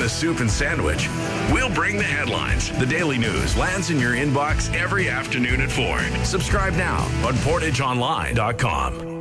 the soup and sandwich. We'll bring the headlines. The Daily News lands in your inbox every afternoon at 4. Subscribe now on PortageOnline.com.